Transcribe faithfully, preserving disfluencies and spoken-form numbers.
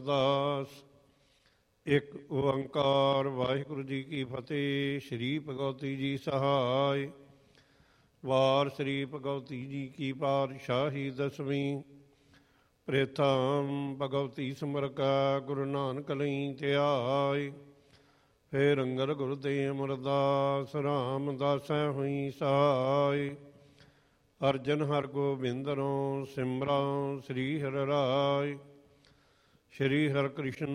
ਦਾਸ ਇੱਕ ਓੰਕਾਰ ਵਾਹਿਗੁਰੂ ਜੀ ਕੀ ਫਤਿਹ। ਸ਼੍ਰੀ ਭਗਵਤੀ ਜੀ ਸਹਾਇ। ਵਾਰ ਸ਼੍ਰੀ ਭਗਵਤੀ ਜੀ ਕੀ ਪਾਤਸ਼ਾਹੀ ਦਸਵੀਂ। ਪ੍ਰੇਥਮ ਭਗਵਤੀ ਸਿਮਰਕਾ ਗੁਰੂ ਨਾਨਕ ਲਈ ਧਿਆਇ। ਫੇਰ ਅੰਗਦ ਗੁਰਦੇ ਅਮਰਦਾਸ ਰਾਮਦਾਸੈ ਹੋਈ ਸਹਾਇ। ਅਰਜਨ ਹਰ ਗੋਬਿੰਦਰੋਂ ਸਿਮਰਾਂ ਸ੍ਰੀ ਹਰਿ ਰਾਇ। ਸ਼੍ਰੀ ਹਰਿ ਕ੍ਰਿਸ਼ਨ